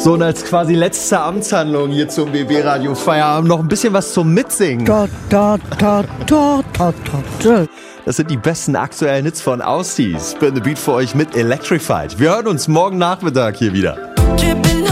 So, und als quasi letzte Amtshandlung hier zum BB Radio Feierabend noch ein bisschen was zum Mitsingen. Das sind die besten aktuellen Hits von Austies. Spin the Beat für euch mit Electrified. Wir hören uns morgen Nachmittag hier wieder.